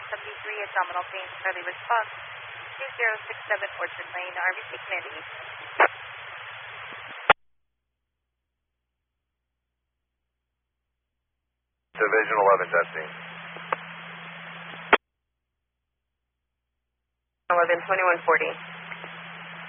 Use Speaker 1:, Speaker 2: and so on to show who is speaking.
Speaker 1: 73, abdominal pain, early response, 2067 Orchard Lane, RBC Committee.
Speaker 2: Division 11 testing.
Speaker 3: 11, 2140.